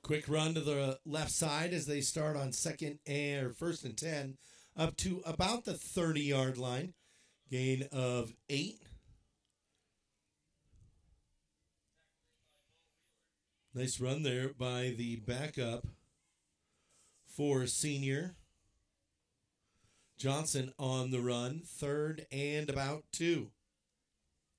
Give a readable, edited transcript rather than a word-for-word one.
Quick run to the left side as they start on first and 10 up to about the 30-yard line. Gain of 8. Nice run there by the backup for senior Johnson on the run. 3rd and about 2.